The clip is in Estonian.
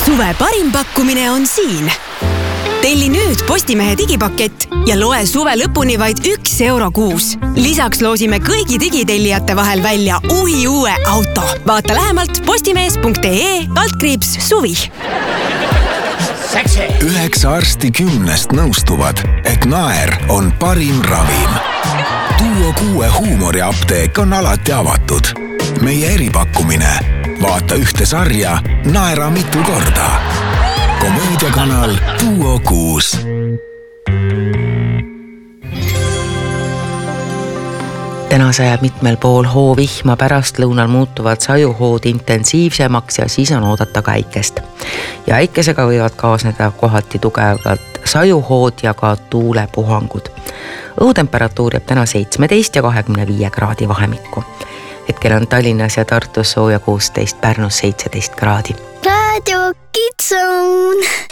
Suve parim pakkumine on siin. Telli nüüd Postimehe digipakett ja loe suve lõpuni vaid €1 kuus. Lisaks loosime kõigi digitellijate vahel välja uue auto. Vaata lähemalt postimees.ee/suvi. 9 arsti 10 nõustuvad, et naer on parim ravim. Duo 6 huumoriapteek on alati avatud. Meie eripakkumine. Vaata ühte sarja, naera mitu korda. Komöödiakanal Duo 6. Täna sajab mitmel pool hoovihma, pärastlõunal muutuvad sajuhood intensiivsemaks ja siis on oodata ka äikest. Ja äikesega võivad kaasneda kohati tugevad sajuhood ja ka tuulepuhangud. Õhutemperatuur jääb täna 17 ja 25 kraadi vahemikku. Hetkel on Tallinnas ja Tartus sooja 16, Pärnus 17 kraadi. Radio Kids Zone.